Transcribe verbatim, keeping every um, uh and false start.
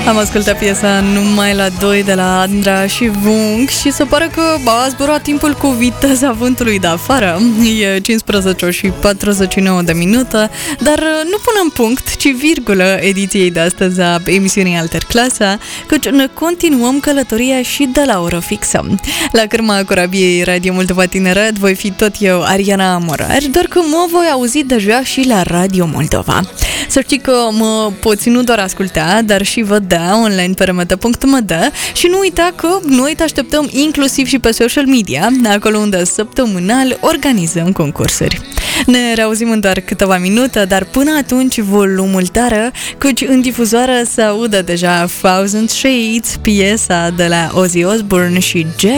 Am ascultat piesa Numai la doi de la Andra și Vung și se pare că a zburat timpul cu viteza vântului de afară. E cincisprezece și patruzeci și nouă de minute, dar nu punem punct, ci virgulă ediției de astăzi a emisiunii Alterclasa, căci ne continuăm călătoria și de la oră fixă. La cârma corabiei Radio Moldova Tineret voi fi tot eu, Ariana Morar, doar că mă voi auzi deja și la Radio Moldova. Să știi că mă poți nu doar asculta, dar și vedea online pe remete punct m d și nu uita că noi te așteptăm inclusiv și pe social media, acolo unde săptămânal organizăm concursuri. Ne reauzim în doar câteva minute, dar până atunci volumul tare, căci în difuzoară se audă deja Thousand Shades, piesa de la Ozzy Osbourne și Jack.